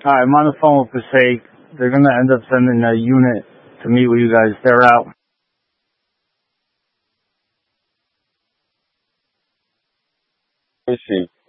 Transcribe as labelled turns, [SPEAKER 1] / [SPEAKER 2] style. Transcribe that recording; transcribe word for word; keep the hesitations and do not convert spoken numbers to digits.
[SPEAKER 1] Hi, I'm on the phone with Passaic. They're gonna end up sending a unit to meet with you guys. They're out.
[SPEAKER 2] Let me see.